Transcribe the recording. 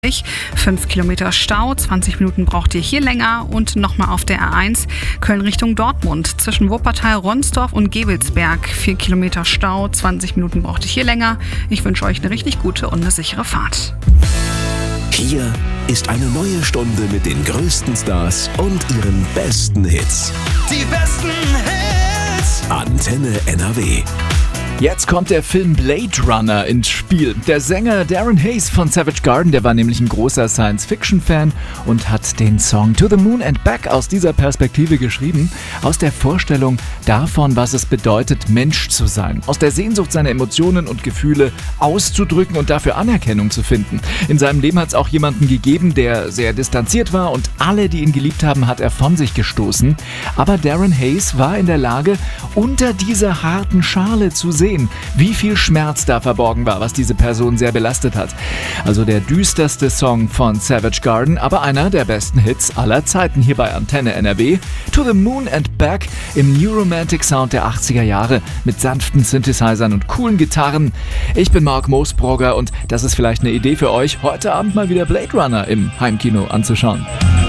5 Kilometer Stau, 20 Minuten braucht ihr hier länger und nochmal auf der A1 Köln Richtung Dortmund zwischen Wuppertal, Ronsdorf und Gevelsberg. 4 Kilometer Stau, 20 Minuten braucht ihr hier länger. Ich wünsche euch eine richtig gute und eine sichere Fahrt. Hier ist eine neue Stunde mit den größten Stars und ihren besten Hits. Die besten Hits! Antenne NRW. Jetzt kommt der Film Blade Runner ins Spiel. Der Sänger Darren Hayes von Savage Garden, der war nämlich ein großer Science-Fiction-Fan und hat den Song To the Moon and Back aus dieser Perspektive geschrieben. Aus der Vorstellung davon, was es bedeutet, Mensch zu sein. Aus der Sehnsucht, seine Emotionen und Gefühle auszudrücken und dafür Anerkennung zu finden. In seinem Leben hat es auch jemanden gegeben, der sehr distanziert war und alle, die ihn geliebt haben, hat er von sich gestoßen. Aber Darren Hayes war in der Lage, unter dieser harten Schale zu sehen, wie viel Schmerz da verborgen war, was diese Person sehr belastet hat. Also der düsterste Song von Savage Garden, aber einer der besten Hits aller Zeiten hier bei Antenne NRW. To the Moon and Back im New Romantic Sound der 80er Jahre mit sanften Synthesizern und coolen Gitarren. Ich bin Marc Moosbrugger und das ist vielleicht eine Idee für euch, heute Abend mal wieder Blade Runner im Heimkino anzuschauen.